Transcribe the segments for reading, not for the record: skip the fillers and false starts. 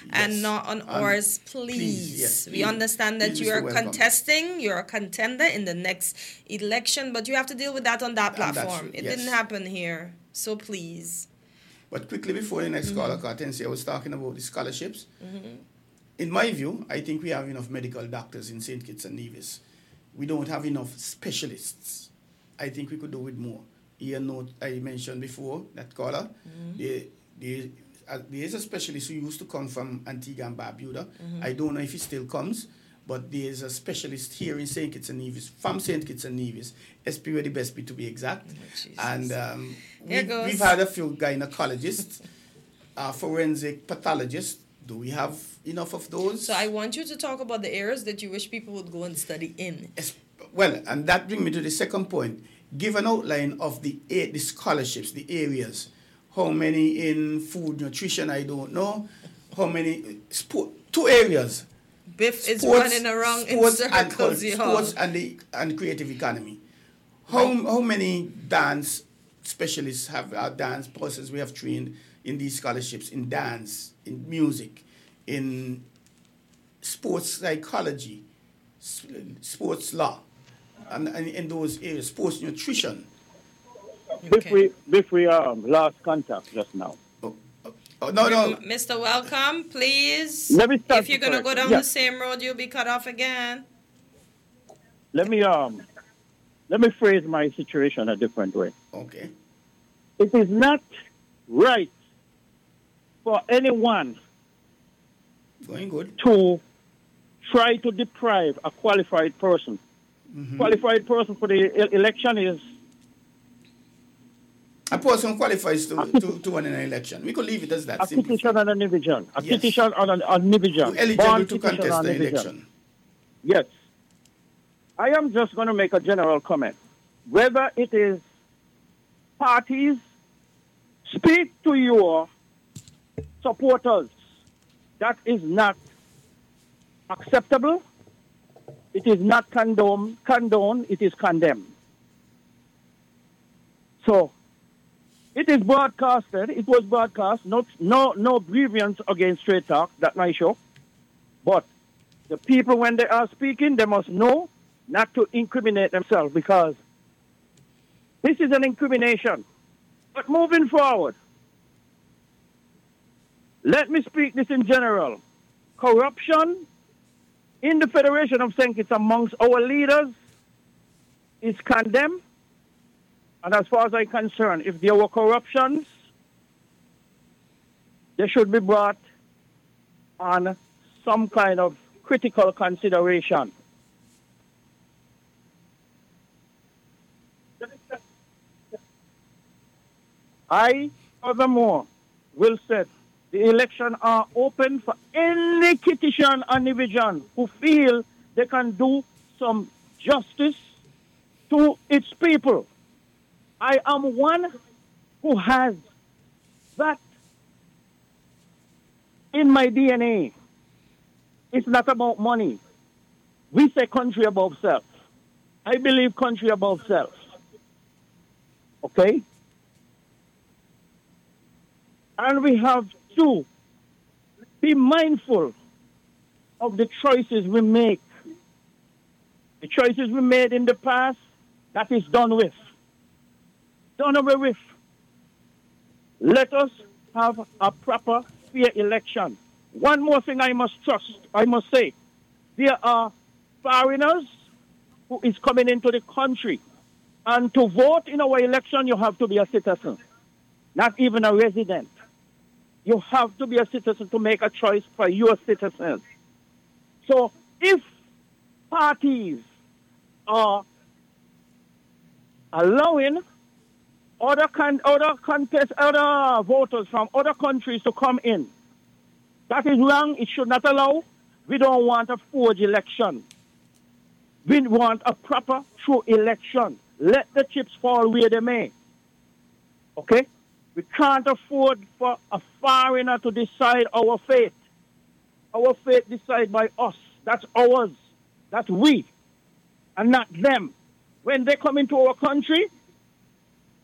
and Yes. not on ours, Please, yes, please. We please. understand that Please, you Mr. are Welcome. contesting, you're a contender in the next election, but you have to deal with that on that And that's platform. It yes. didn't happen here. So please. But quickly before the next caller, Cartensi, I was talking about the scholarships. In my view, I think we have enough medical doctors in St. Kitts and Nevis. We don't have enough specialists. I think we could do with more. Here, note I mentioned before, that caller, there is a specialist who used to come from Antigua and Barbuda. I don't know if he still comes, but there is a specialist here in St. Kitts and Nevis, from St. Kitts and Nevis, SP where the best be to be exact. And we've had a few gynecologists, forensic pathologists. Do we have enough of those? So I want you to talk about the areas that you wish people would go and study in. Well, and that brings me to the second point. Give an outline of the scholarships, the areas. How many in food nutrition, I don't know. How many, two areas. Biff is running around in circles, sports and creative economy. How many dance specialists have our dance persons we have trained in these scholarships, in dance, in music, in sports psychology, sports law, and in those areas, sports nutrition. Okay. If we lost contact just now. Oh, no. Mr. Welcome, please. Let me start if you're going to go down the same road, you'll be cut off again. Let me phrase my situation a different way. Okay. It is not right for anyone to try to deprive a qualified person. Qualified person for the election is a person qualifies to win an election. We could leave it as that. A petition on an individual. A yes. petition on an individual. Eligible to contest the election. Yes. I am just going to make a general comment. Whether it is parties, speak to your supporters. That is not acceptable. It is not condoned. It is condemned. So, it is broadcasted. It was broadcast. No grievance against Straight Talk. That's my show. But the people, when they are speaking, they must know not to incriminate themselves, because this is an incrimination. But moving forward, let me speak this in general. Corruption in the Federation of St. Kitts amongst our leaders is condemned. And as far as I'm concerned, if there were corruptions, they should be brought on some kind of critical consideration. I, furthermore, will say the election are open for any Kittitian and Nivijan who feel they can do some justice to its people. I am one who has that in my DNA. It's not about money. We say country above self. I believe country above self. Okay? And we have to be mindful of the choices we make. The choices we made in the past, that is done with. Done away with. Let us have a proper, fair election. One more thing I must say. There are foreigners who is coming into the country. And to vote in our election, you have to be a citizen, not even a resident. You have to be a citizen to make a choice for your citizens. So if parties are allowing other voters from other countries to come in, that is wrong. It should not allow. We don't want a forged election. We want a proper, true election. Let the chips fall where they may. Okay? We can't afford for a foreigner to decide our fate. Our fate decided by us. That's ours. That's we. And not them. When they come into our country,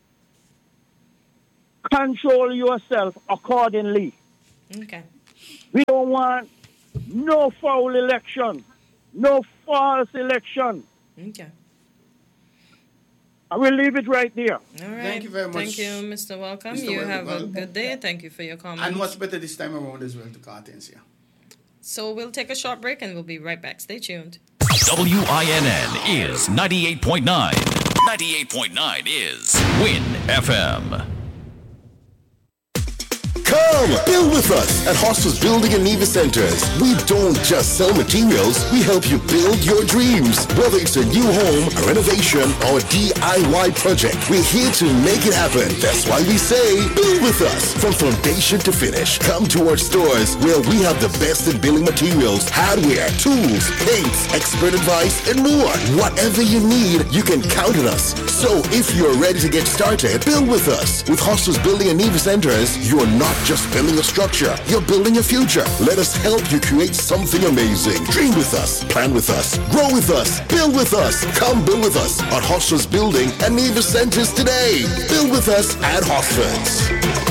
control yourself accordingly. Okay. We don't want no foul election, no false election. Okay. I will leave it right there. All right. Thank you very much. Thank you, Mr. Welcome. Mr. You Welcome. have a good day. Thank you for your comments. And what's better this time around as well to Cartensia. So we'll take a short break and we'll be right back. Stay tuned. WINN is 98.9. 98.9 is Win FM. Come, build with us at Hostels Building and Neva Centers. We don't just sell materials, we help you build your dreams. Whether it's a new home, a renovation, or a DIY project, we're here to make it happen. That's why we say, build with us. From foundation to finish, come to our stores where we have the best in building materials, hardware, tools, paints, expert advice, and more. Whatever you need, you can count on us. So if you're ready to get started, build with us. With Hostels Building and Neva Centers, you're not just building a structure, you're building a future. Let us help you create something amazing. Dream with us, plan with us, grow with us, build with us. Come build with us at Hostels Building and Neva Centers today. Build with us at Hostels.